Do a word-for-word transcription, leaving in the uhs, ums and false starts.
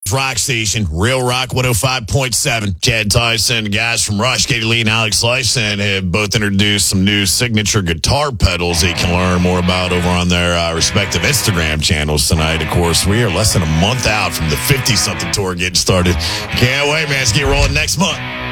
Rock Station, Real Rock one oh five point seven. Chad Tyson, the guys from Rush, Katie Lee and Alex Lyson have both introduced some new signature guitar pedals that you can learn more about over on their uh, respective Instagram channels tonight. Of course, we are less than a month out from the fifty-something tour getting started. Can't wait, man. Let's get rolling next month.